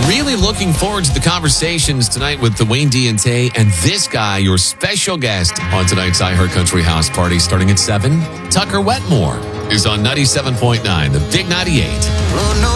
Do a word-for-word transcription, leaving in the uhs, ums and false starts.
Really looking forward to the conversations tonight with the Wayne D and Tay and this guy, your special guest on tonight's iHeart Country House Party starting at seven. Tucker Wetmore is on ninety-seven point nine, the Big ninety-eight. Oh, no.